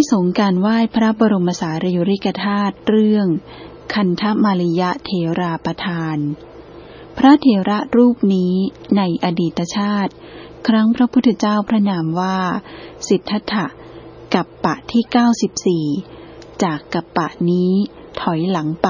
สงค์การไหว้พระบรมสารีริกธาตุเรื่องคันธมาลิยเถราประทานพระเถระรูปนี้ในอดีตชาติครั้งพระพุทธเจ้าพระนามว่าสิทธัตถะกัปปะที่94จากกัปปะนี้ถอยหลังไป